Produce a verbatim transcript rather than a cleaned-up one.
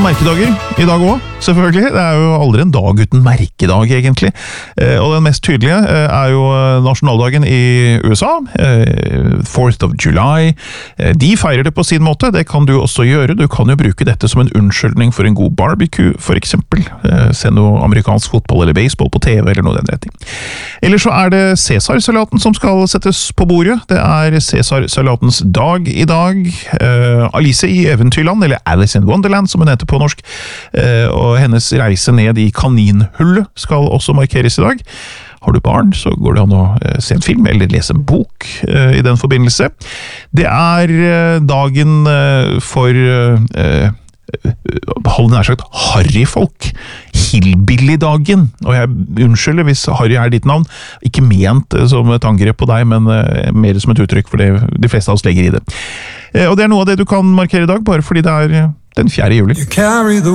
noen merkedager i dag også, selvfølgelig. Det er jo aldri en dag uten merkedag, egentlig. Eh, og den mest tydelige eh, er jo nasjonaldagen i U S A, eh, fourth of July. Eh, de feirer det på sin måte, det kan du også gjøre. Du kan jo bruke dette som en unnskyldning for en god barbecue, for eksempel. Eh, se noe amerikansk fotball eller baseball på T V, eller noe den retning. Eller så er det Cæsar-salaten som skal settes på bordet. Det er Cæsar-salatens dag i dag. Eh, Alice i Eventyrland, eller Alice in Wonderland, som hun heter på norsk, eh, og hennes reise ned i kaninhullet skal også markeres i dag. Har du barn, så går det an å eh, se en film, eller lese en bok eh, i den forbindelse. Det er eh, dagen eh, for eh, hold nær sagt harryfolk. Hillbilly-dagen. Og jeg unnskylder hvis Harry er ditt navn. Ikke ment som et angrep på deg, men eh, mer som et uttrykk for det de fleste av oss legger i det. Eh, og det er noe av det du kan markere i dag, bare fordi det er den fjerde juli.